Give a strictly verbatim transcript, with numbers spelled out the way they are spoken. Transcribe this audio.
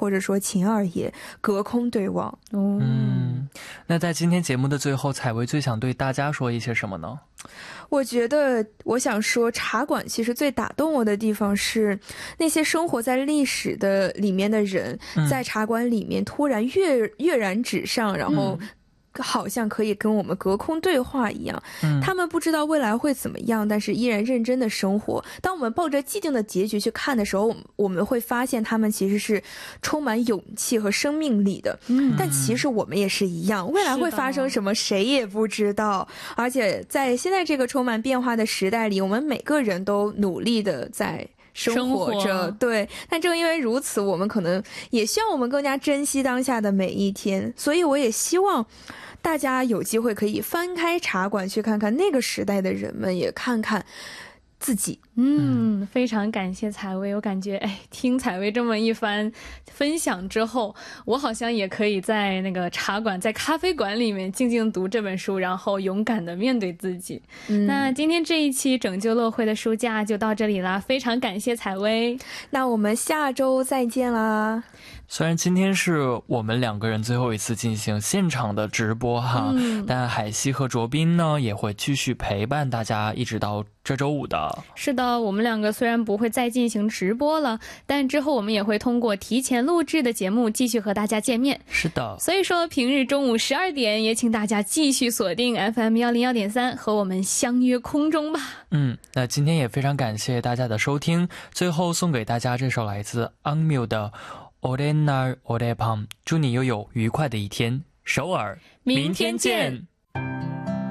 或者说秦二爷隔空对望。 嗯，那在今天节目的最后，采薇最想对大家说一些什么呢？ 我觉得我想说茶馆其实最打动我的地方是那些生活在历史的里面的人、嗯、在茶馆里面突然跃跃然纸上，然后、嗯好像可以跟我们隔空对话一样、嗯、他们不知道未来会怎么样，但是依然认真的生活。当我们抱着既定的结局去看的时候，我们会发现他们其实是充满勇气和生命力的、嗯、但其实我们也是一样，未来会发生什么谁也不知道。而且在现在这个充满变化的时代里，我们每个人都努力的在生活着，对，但正因为如此，我们可能也需要我们更加珍惜当下的每一天。所以我也希望大家有机会可以翻开茶馆去看看那个时代的人们，也看看自己。 嗯，非常感谢采薇，我感觉哎，听采薇这么一番分享之后，我好像也可以在那个茶馆在咖啡馆里面静静读这本书，然后勇敢的面对自己、嗯、那今天这一期拯救乐会的书架就到这里啦，非常感谢采薇， 那我们下周再见啦。 虽然今天是我们两个人最后一次进行现场的直播哈、嗯、但海西和卓斌呢也会继续陪伴大家一直到这周五的。 是的，我们两个虽然不会再进行直播了，但之后我们也会通过提前录制的节目继续和大家见面。 是的， 所以说平日中午十二点也请大家继续锁定 F M 一零一点三 和我们相约空中吧。 嗯，那今天也非常感谢大家的收听，最后送给大家这首来自악뮤的오랜날오래밤，祝你又有愉快的一天。首尔，明天见。